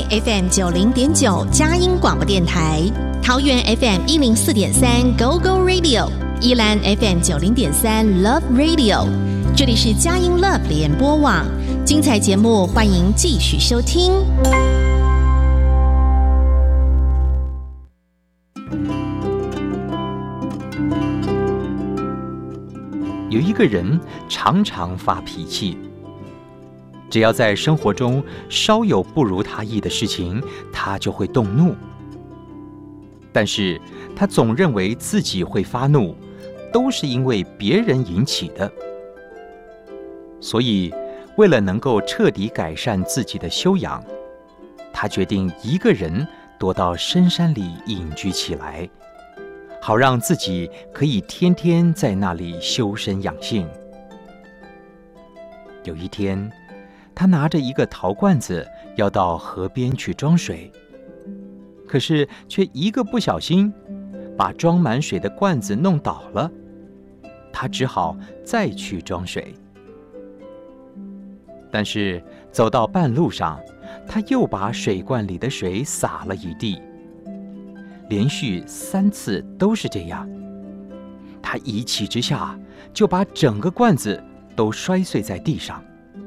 FM 90.9佳音广播电台，桃园 FM 104.3 Go Go Radio， 宜兰 FM 90.3 Love Radio。这里是佳音 Love 联播网，精彩节目欢迎继续收听。 有一个人常常发脾气，只要在生活中稍有不如他意的事情，他就会动怒。但是他总认为自己会发怒，都是因为别人引起的。所以为了能够彻底改善自己的修养，他决定一个人躲到深山里隐居起来，好让自己可以天天在那里修身养性。有一天，他拿着一个陶罐子要到河边去装水，可是却一个不小心把装满水的罐子弄倒了，他只好再去装水。但是走到半路上，他又把水罐里的水洒了一地，连续3次都是这样。他一气之下就把整个罐子都摔碎在地上。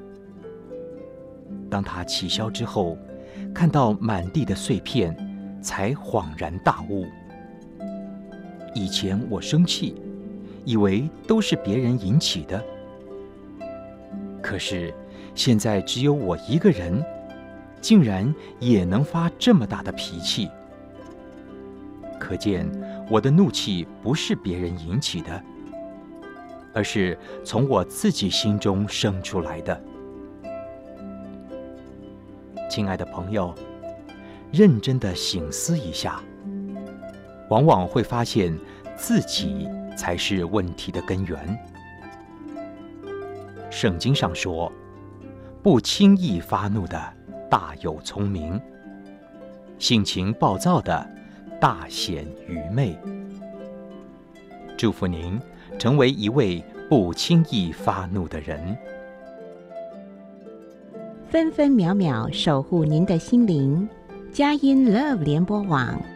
当他气消之后，看到满地的碎片，才恍然大悟。以前我生气，以为都是别人引起的，可是现在只有我一个人，竟然也能发这么大的脾气。可见我的怒气不是别人引起的，而是从我自己心中生出来的。亲爱的朋友，认真的省思一下，往往会发现自己才是问题的根源。圣经上说，不轻易发怒的大有聪明，性情暴躁的大显愚昧。祝福您成为一位不轻易发怒的人。 分分秒秒守护您的心灵，佳音 Love 联播网